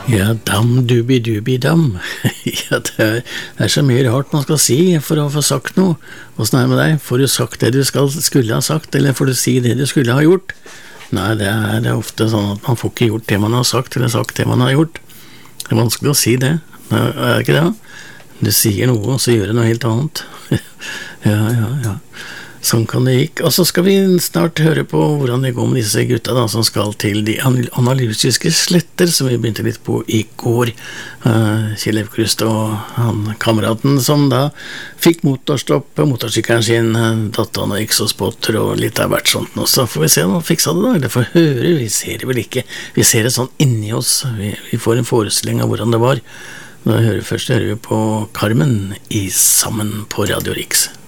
Ja, dam-dubi-dubi-dam. Ja, det er så mye rart man skal si for å få sagt noe. Hvordan er det med deg? Får du sagt det du skulle ha sagt, eller får du si det du skulle ha gjort? Nei, det er ofte sånn at man får ikke gjort det man har sagt, eller sagt det man har gjort. Det er vanskelig å si det. Er det ikke det? Du sier noe, og så gjør du noe helt annet. Ja. Sånn kan det gikk. Og så skal vi snart høre på hvordan det går med disse gutta da, som skal til de analytiske sletter, som vi begynte litt på i går. Kjell Aukrust og han kameraten som da fikk motorstopp på motorsykkelen sin, datt han og exospotter og litt av hvert sånt. Og så får vi se om han fiksa det da, eller får høre, vi ser det vel ikke. Vi ser det sånn inni oss, vi får en forestilling av hvordan det var. Først hører vi på Carmen i Sammen på Radio Riks.